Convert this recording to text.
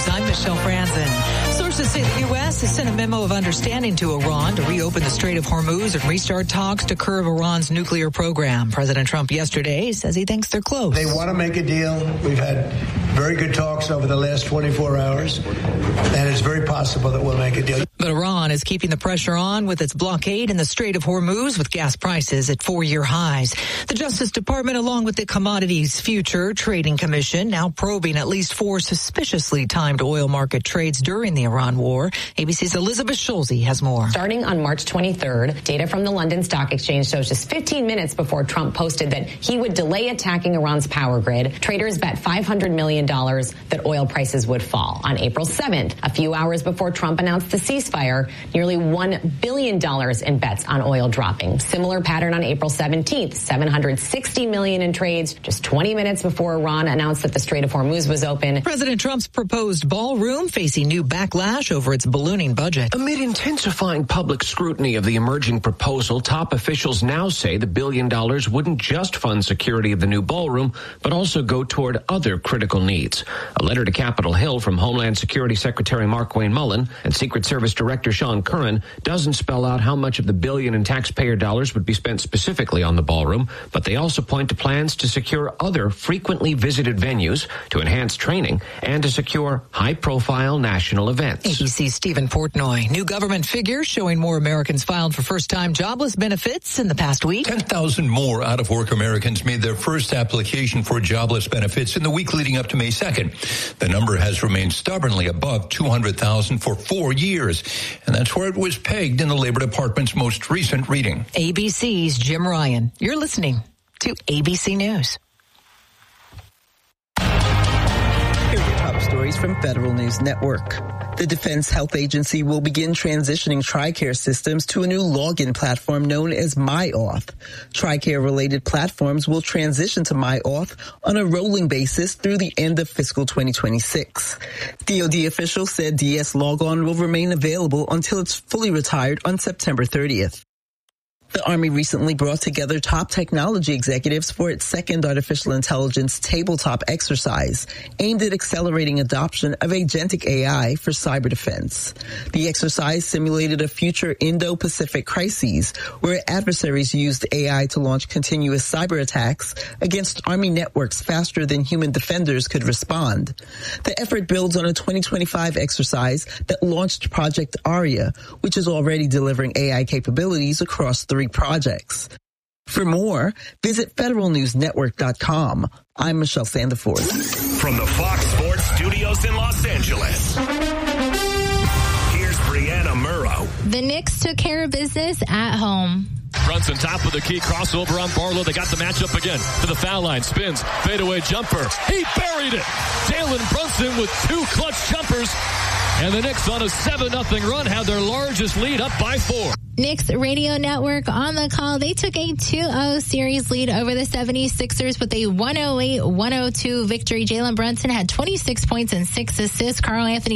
News. I'm Michelle Franzen. Sources say the U.S. has sent a memo of understanding to Iran to reopen the Strait of Hormuz and restart talks to curb Iran's nuclear program. President Trump yesterday says he thinks they're close. They want to make a deal. We've had very good talks over the last 24 hours, and it's very possible that we'll make a deal. But Iran is keeping the pressure on with its blockade in the Strait of Hormuz, with gas prices at 4-year highs. The Justice Department, along with the Commodities Future Trading Commission, now probing at least 4 suspiciously timed oil market trades during the Iran war. ABC's Elizabeth Schulze has more. Starting on March 23rd, data from the London Stock Exchange shows just 15 minutes before Trump posted that he would delay attacking Iran's power grid, traders bet $500 million that oil prices would fall. On April 7th, a few hours before Trump announced the ceasefire, nearly $1 billion in bets on oil dropping. Similar pattern on April 17th, $760 million in trades just 20 minutes before Iran announced that the Strait of Hormuz was open. President Trump's proposed ballroom facing new backlash over its ballooning budget. Amid intensifying public scrutiny of the emerging proposal, top officials now say the $1 billion wouldn't just fund security of the new ballroom, but also go toward other critical needs. A letter to Capitol Hill from Homeland Security Secretary Markwayne Mullin and Secret Service Director Sean Curran doesn't spell out how much of the $1 billion in taxpayer dollars would be spent specifically on the ballroom, but they also point to plans to secure other frequently visited venues, to enhance training, and to secure high-profile national events. ABC's Stephen Portnoy. New government figures showing more Americans filed for first-time jobless benefits in the past week. 10,000 more out-of-work Americans made their first application for jobless benefits in the week leading up to May 2nd. The number has remained stubbornly above 200,000 for 4 years, and that's where it was pegged in the Labor Department's most recent reading. ABC's Jim Ryan. You're listening to ABC News. Here are the top stories from Federal News Network. The Defense Health Agency will begin transitioning TRICARE systems to a new login platform known as MyAuth. TRICARE-related platforms will transition to MyAuth on a rolling basis through the end of fiscal 2026. DoD officials said DS Logon will remain available until it's fully retired on September 30th. The Army recently brought together top technology executives for its second artificial intelligence tabletop exercise aimed at accelerating adoption of agentic AI for cyber defense. The exercise simulated a future Indo-Pacific crisis where adversaries used AI to launch continuous cyber attacks against Army networks faster than human defenders could respond. The effort builds on a 2025 exercise that launched Project Aria, which is already delivering AI capabilities across 3 projects. For more, visit federalnewsnetwork.com. I'm Michelle Sandiford. From the Fox Sports Studios in Los Angeles, here's Brianna Murrow. The Knicks took care of business at home. Brunson top of the key, crossover on Barlow. They got the matchup again to the foul line. Spins, fadeaway jumper. He buried it. Jalen Brunson with 2 clutch jumpers. And the Knicks on a 7-0 run have their largest lead up by 4. Knicks Radio Network on the call. They took a 2-0 series lead over the 76ers with a 108-102 victory. Jalen Brunson had 26 points and 6 assists. Karl Anthony